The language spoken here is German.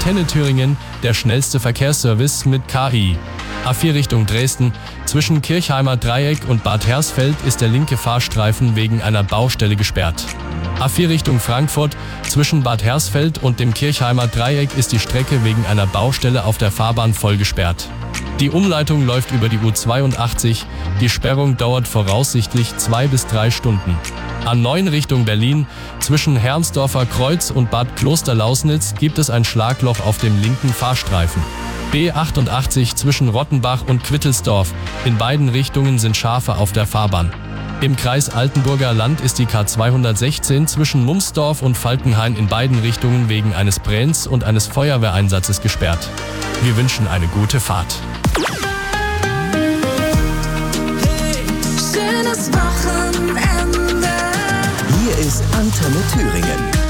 Antenne Thüringen, der schnellste Verkehrsservice mit KI. A4 Richtung Dresden. Zwischen Kirchheimer Dreieck und Bad Hersfeld ist der linke Fahrstreifen wegen einer Baustelle gesperrt. A4 Richtung Frankfurt. Zwischen Bad Hersfeld und dem Kirchheimer Dreieck ist die Strecke wegen einer Baustelle auf der Fahrbahn voll gesperrt. Die Umleitung läuft über die U82. Die Sperrung dauert voraussichtlich 2 bis 3 Stunden. A9 Richtung Berlin. Zwischen Hermsdorfer Kreuz und Bad Klosterlausnitz gibt es ein Schlagloch auf dem linken Fahrstreifen. B88 zwischen Rottenbach und Quittelsdorf. In beiden Richtungen sind Schafe auf der Fahrbahn. Im Kreis Altenburger Land ist die K216 zwischen Mumsdorf und Falkenhain in beiden Richtungen wegen eines Brenns und eines Feuerwehreinsatzes gesperrt. Wir wünschen eine gute Fahrt. Hey, schönes Wochenende. Hier ist Antenne Thüringen.